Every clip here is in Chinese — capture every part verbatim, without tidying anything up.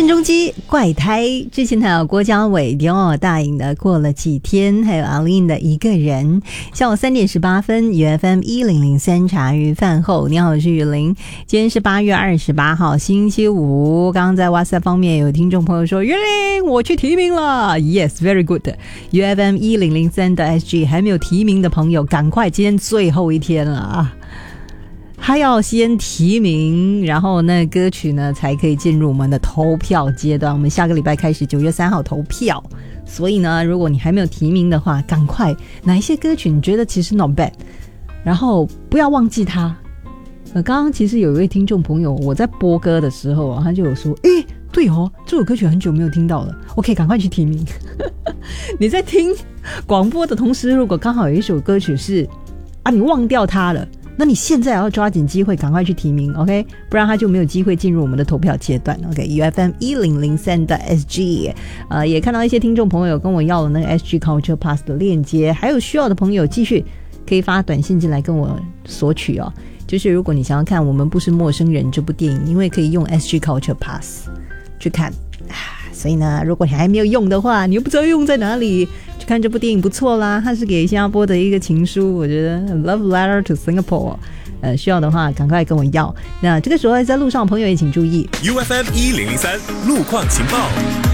郑中基怪胎，之前还有郭嘉伟、迪奥大颖的过了几天，还有阿琳的一个人。下午三点十八分 ，U F M 一零零三茶余饭后，你好，我是雨玲。今天是八月二十八号，星期五。刚刚在 WhatsApp 方面有听众朋友说，雨玲，我去提名了。Yes, very good. U F M 一零零三的 S G 还没有提名的朋友，赶快，今天最后一天了啊！他要先提名，然后那歌曲呢才可以进入我们的投票阶段。我们下个礼拜开始九月三号投票，所以呢，如果你还没有提名的话，赶快哪一些歌曲你觉得其实 not bad， 然后不要忘记它。呃，刚刚其实有一位听众朋友，我在播歌的时候啊，他就有说，诶，对哦，这首歌曲很久没有听到了，我可以赶快去提名。你在听广播的同时，如果刚好有一首歌曲是啊，你忘掉它了。那你现在要抓紧机会，赶快去提名 ，OK？ 不然他就没有机会进入我们的投票阶段 ，OK？U F M 一零零三的 S G， 呃，也看到一些听众朋友跟我要了那个 S G Culture Pass 的链接，还有需要的朋友继续可以发短信进来跟我索取哦。就是如果你想要看《我们不是陌生人》这部电影，因为可以用 S G Culture Pass 去看，所以呢，如果你还没有用的话，你又不知道用在哪里。看这部电影不错啦，它是给新加坡的一个情书，我觉得 Love Letter to Singapore， 呃，需要的话赶快跟我要。那这个时候在路上的朋友也请注意 U F M 一零零三路况情报。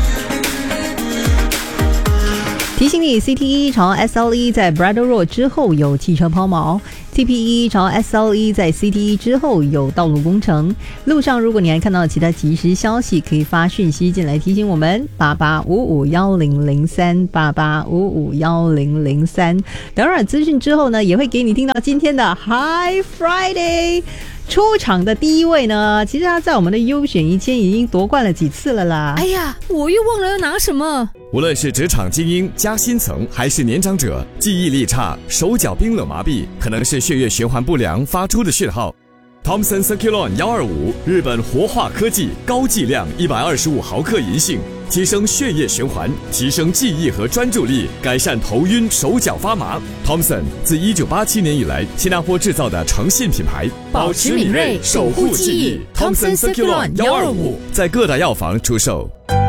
提醒你 C T E 朝 S L E 在 Braddell Road 之后有汽车抛锚， T P E 朝 S L E 在 C T E 之后有道路工程。路上如果你还看到其他即时消息，可以发讯息进来提醒我们八八五五一零零三 八八五五一零零三。等会儿资讯之后呢，也会给你听到今天的 High Friday。出场的第一位呢，其实他在我们的优选一千已经夺冠了几次了啦。 哎呀，我又忘了要拿什么。 无论是职场精英、加薪层，还是年长者，记忆力差、手脚冰冷麻痹，可能是血液循环不良发出的讯号。Thomson Circulon 一二五，日本活化科技，高剂量一百二十五毫克银杏，提升血液循环，提升记忆和专注力，改善头晕、手脚发麻。Thomson 自一九八七年以来，新加坡制造的诚信品牌， 保持敏锐，守护记忆。Thomson Circulon 一二五， 在各大药房出售。